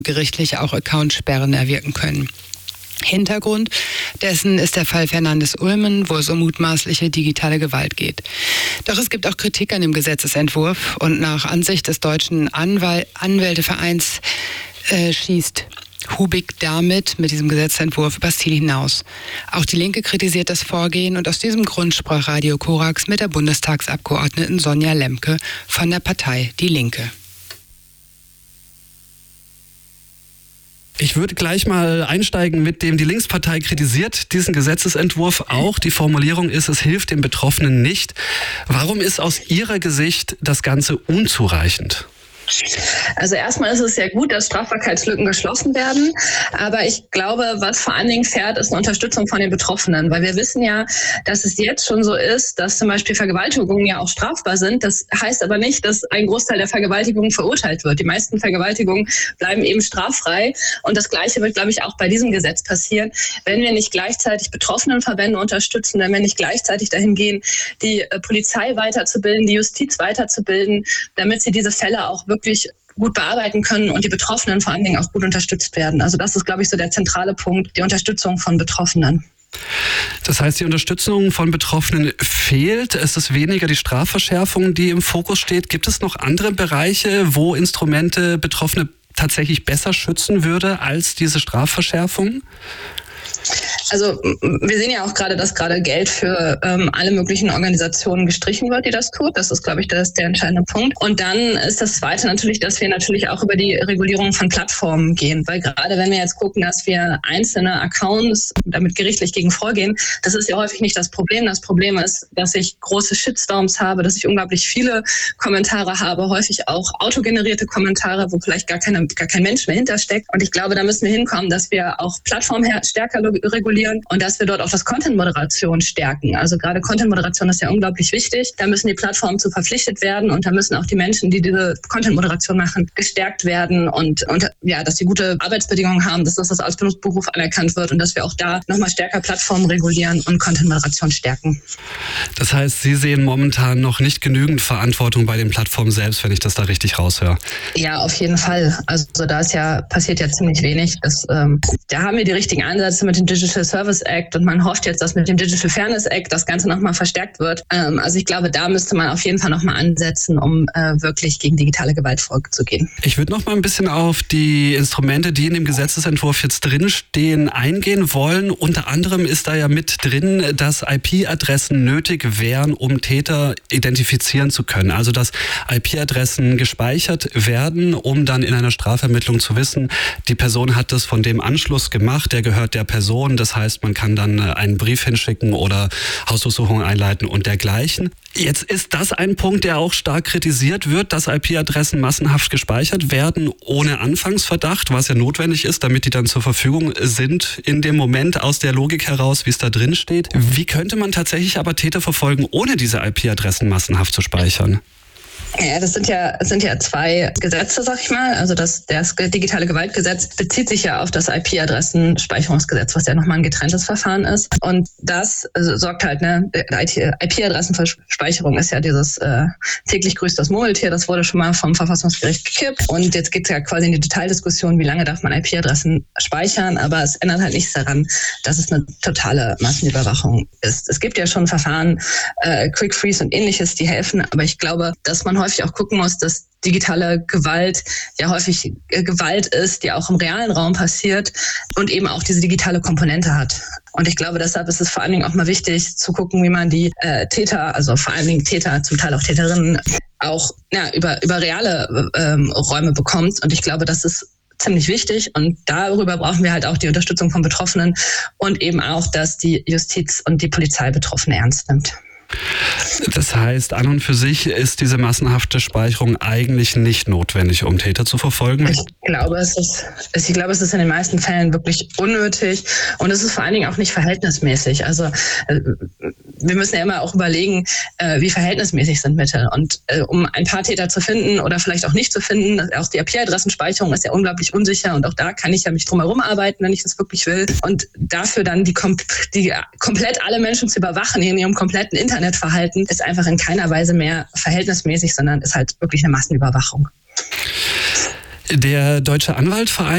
gerichtlich auch Accountsperren erwirken können. Hintergrund dessen ist der Fall Fernandes-Ulmen, wo es um mutmaßliche digitale Gewalt geht. Doch es gibt auch Kritik an dem Gesetzesentwurf und nach Ansicht des Deutschen Anwältevereins schießt Hubig damit mit diesem Gesetzentwurf übers Ziel hinaus. Auch die Linke kritisiert das Vorgehen und aus diesem Grund sprach Radio Korax mit der Bundestagsabgeordneten Sonja Lemke von der Partei Die Linke. Ich würde gleich mal einsteigen mit dem, die Linkspartei kritisiert diesen Gesetzesentwurf auch. Die Formulierung ist, es hilft den Betroffenen nicht. Warum ist aus Ihrer Sicht das Ganze unzureichend? Also erstmal ist es sehr gut, dass Strafbarkeitslücken geschlossen werden. Aber ich glaube, was vor allen Dingen fehlt, ist eine Unterstützung von den Betroffenen. Weil wir wissen ja, dass es jetzt schon so ist, dass zum Beispiel Vergewaltigungen ja auch strafbar sind. Das heißt aber nicht, dass ein Großteil der Vergewaltigungen verurteilt wird. Die meisten Vergewaltigungen bleiben eben straffrei. Und das Gleiche wird, glaube ich, auch bei diesem Gesetz passieren. Wenn wir nicht gleichzeitig Betroffenenverbände unterstützen, wenn wir nicht gleichzeitig dahin gehen, die Polizei weiterzubilden, die Justiz weiterzubilden, damit sie diese Fälle auch wirklich gut bearbeiten können und die Betroffenen vor allen Dingen auch gut unterstützt werden. Also das ist, glaube ich, so der zentrale Punkt, die Unterstützung von Betroffenen. Das heißt, die Unterstützung von Betroffenen fehlt. Es ist weniger die Strafverschärfung, die im Fokus steht. Gibt es noch andere Bereiche, wo Instrumente Betroffene tatsächlich besser schützen würde als diese Strafverschärfung? Also wir sehen ja auch gerade, dass gerade Geld für alle möglichen Organisationen gestrichen wird, die das tut. Das ist, glaube ich, der entscheidende Punkt. Und dann ist das Zweite natürlich, dass wir natürlich auch über die Regulierung von Plattformen gehen. Weil gerade wenn wir jetzt gucken, dass wir einzelne Accounts damit gerichtlich gegen vorgehen, das ist ja häufig nicht das Problem. Das Problem ist, dass ich große Shitstorms habe, dass ich unglaublich viele Kommentare habe, häufig auch autogenerierte Kommentare, wo vielleicht gar kein Mensch mehr hintersteckt. Und ich glaube, da müssen wir hinkommen, dass wir auch Plattformen stärker regulieren und dass wir dort auch das Content-Moderation stärken. Also gerade Content-Moderation ist ja unglaublich wichtig. Da müssen die Plattformen zu verpflichtet werden und da müssen auch die Menschen, die diese Content-Moderation machen, gestärkt werden und ja, dass sie gute Arbeitsbedingungen haben, dass das als Ausbildungsberuf anerkannt wird und dass wir auch da nochmal stärker Plattformen regulieren und Content-Moderation stärken. Das heißt, Sie sehen momentan noch nicht genügend Verantwortung bei den Plattformen selbst, wenn ich das da richtig raushöre. Ja, auf jeden Fall. Also da passiert ja ziemlich wenig. Da haben wir die richtigen Ansätze mit dem Digital Service Act und man hofft jetzt, dass mit dem Digital Fairness Act das Ganze nochmal verstärkt wird. Also ich glaube, da müsste man auf jeden Fall nochmal ansetzen, um wirklich gegen digitale Gewalt vorzugehen. Ich würde noch mal ein bisschen auf die Instrumente, die in dem Gesetzesentwurf jetzt drinstehen, eingehen wollen. Unter anderem ist da ja mit drin, dass IP-Adressen nötig wären, um Täter identifizieren zu können. Also dass IP-Adressen gespeichert werden, um dann in einer Strafvermittlung zu wissen, die Person hat das von dem Anschluss gemacht, der gehört der Person. Das heißt, man kann dann einen Brief hinschicken oder Hausdurchsuchungen einleiten und dergleichen. Jetzt ist das ein Punkt, der auch stark kritisiert wird, dass IP-Adressen massenhaft gespeichert werden, ohne Anfangsverdacht, was ja notwendig ist, damit die dann zur Verfügung sind in dem Moment aus der Logik heraus, wie es da drin steht. Wie könnte man tatsächlich aber Täter verfolgen, ohne diese IP-Adressen massenhaft zu speichern? Ja, das sind ja zwei Gesetze, sag ich mal. Also das digitale Gewaltgesetz bezieht sich ja auf das IP-Adressenspeicherungsgesetz, was ja nochmal ein getrenntes Verfahren ist. Und das sorgt halt, IP-Adressenspeicherung ist ja dieses täglich grüßt das Murmeltier, das wurde schon mal vom Verfassungsgericht gekippt. Und jetzt geht es ja quasi in die Detaildiskussion, wie lange darf man IP-Adressen speichern, aber es ändert halt nichts daran, dass es eine totale Massenüberwachung ist. Es gibt ja schon Verfahren, Quick Freeze und ähnliches, die helfen, aber ich glaube, dass man häufig auch gucken muss, dass digitale Gewalt ja häufig Gewalt ist, die auch im realen Raum passiert und eben auch diese digitale Komponente hat. Und ich glaube, deshalb ist es vor allen Dingen auch mal wichtig zu gucken, wie man die Täter, also vor allen Dingen Täter, zum Teil auch Täterinnen, auch über reale Räume bekommt. Und ich glaube, das ist ziemlich wichtig und darüber brauchen wir halt auch die Unterstützung von Betroffenen und eben auch, dass die Justiz und die Polizei Betroffene ernst nimmt. Das heißt, an und für sich ist diese massenhafte Speicherung eigentlich nicht notwendig, um Täter zu verfolgen? Ich glaube, es ist in den meisten Fällen wirklich unnötig und es ist vor allen Dingen auch nicht verhältnismäßig. Also wir müssen ja immer auch überlegen, wie verhältnismäßig sind Mittel. Und um ein paar Täter zu finden oder vielleicht auch nicht zu finden, auch die IP-Adressenspeicherung ist ja unglaublich unsicher und auch da kann ich ja mich drum herum arbeiten, wenn ich das wirklich will. Und dafür dann die komplett alle Menschen zu überwachen in ihrem kompletten Internetverhalten ist einfach in keiner Weise mehr verhältnismäßig, sondern ist halt wirklich eine Massenüberwachung. Der Deutsche Anwaltverein